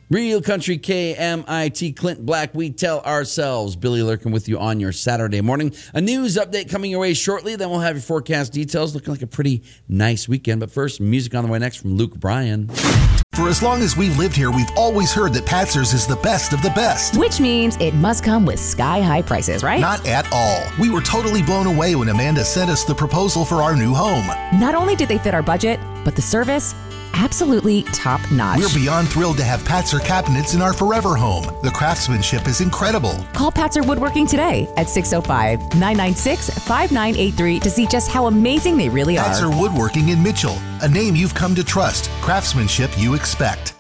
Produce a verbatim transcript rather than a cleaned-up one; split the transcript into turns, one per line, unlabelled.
Real Country K M I T, Clint Black, we tell ourselves. Billy Lurkin with you on your Saturday morning. A news update coming your way shortly. Then we'll have your forecast details. Looking like a pretty nice weekend. But first, music on the way next from Luke Bryan.
For as long as we've lived here, we've always heard that Patzer's is the best of the best.
Which means it must come with sky-high prices, right?
Not at all. We were totally blown away when Amanda sent us the proposal for our new home.
Not only did they fit our budget, but the service, absolutely top-notch.
We're beyond thrilled to have Patzer cabinets in our forever home. The craftsmanship is incredible.
Call Patzer Woodworking today at six oh five, nine nine six, five nine eight three to see just how amazing they really are.
Patzer Woodworking in Mitchell, a name you've come to trust, craftsmanship you expect.